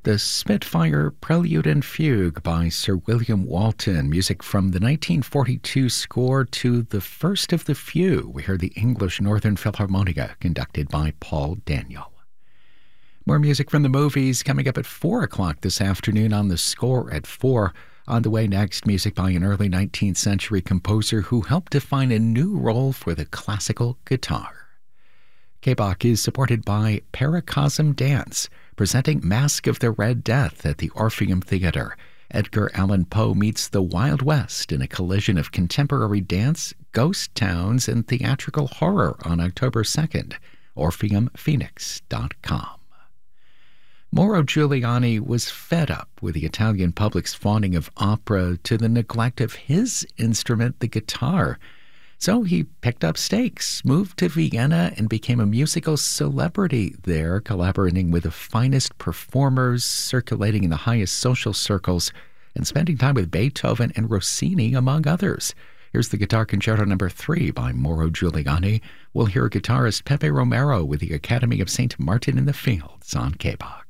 The Spitfire Prelude and Fugue by Sir William Walton, music from the 1942 score to The First of the Few. We heard the English Northern Philharmonica, conducted by Paul Daniel. More music from the movies coming up at 4 o'clock this afternoon on The Score at 4. On the way next, music by an early 19th century composer who helped define a new role for the classical guitar. KBOC is supported by Paracosm Dance, presenting Masque of the Red Death at the Orpheum Theater. Edgar Allan Poe meets the Wild West in a collision of contemporary dance, ghost towns, and theatrical horror on October 2nd. OrpheumPhoenix.com. Mauro Giuliani was fed up with the Italian public's fawning of opera to the neglect of his instrument, the guitar. So he picked up stakes, moved to Vienna, and became a musical celebrity there, collaborating with the finest performers, circulating in the highest social circles, and spending time with Beethoven and Rossini, among others. Here's the Guitar Concerto No. 3 by Mauro Giuliani. We'll hear guitarist Pepe Romero with the Academy of St. Martin in the Fields on KBOC.